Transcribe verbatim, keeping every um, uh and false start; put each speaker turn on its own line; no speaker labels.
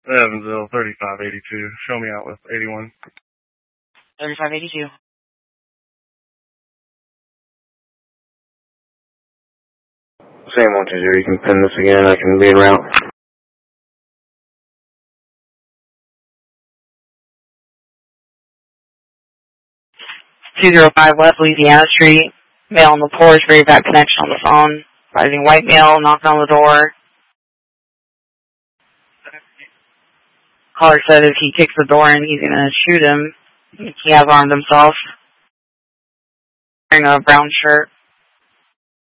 Evansville, thirty-five eighty-two. Show me out with eighty-one.
thirty-five eighty-two.
Same one two zero. You can pin this again. I can be en route.
two oh five West Louisiana Street. Male on the porch, very bad connection on the phone. Rising white male, knocked on the door. Caller said if he kicks the door in, he's going to shoot him. He has armed himself. Wearing a brown shirt.